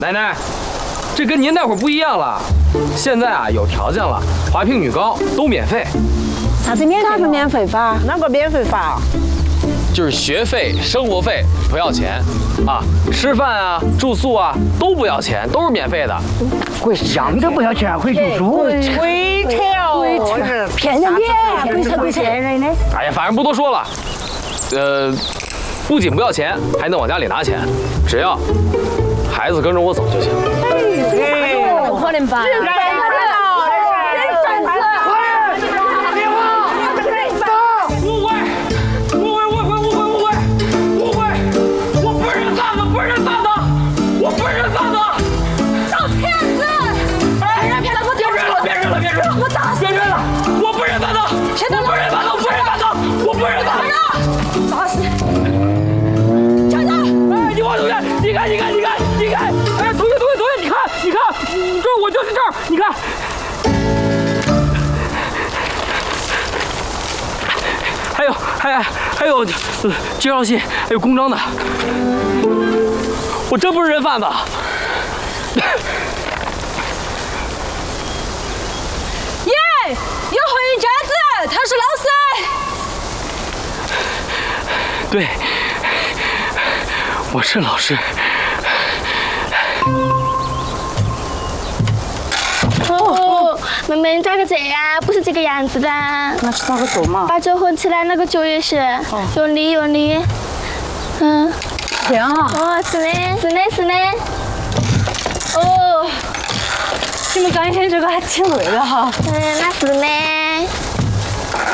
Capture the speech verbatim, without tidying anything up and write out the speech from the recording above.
奶奶，这跟您那会儿不一样了，现在啊有条件了，华坪女高都免费。 啥子免费？啥子免费法？ 哪个免费法？ 就是学费、生活费不要钱，啊，吃饭啊、住宿啊都不要钱，都是免费的。 会想着不要钱，会住宿。 鬼扯， 鬼扯，骗人的，鬼扯鬼扯人的。 哎呀，反正不多说了，呃，不仅不要钱，还能往家里拿钱，只要孩子跟着我走就行。 哎，不可能吧？ 你看，你看，你看，你看！哎，同学，同学，同学，你看，你看，这我就是这儿，你看。还有，还还有，呃，介绍信，还有公章的。我真不是人贩子。 耶，有回家子，他是老师。 对。我是老师。 哦，妹妹，你咋个这样？不是这个样子的。 那是咋个做嘛？ 把脚合起来，那个脚也是，用力用力。嗯， 这样啊？ 哦，是的，是的，是的。哦， 你们刚才这个还挺累的哈。 嗯，那是的。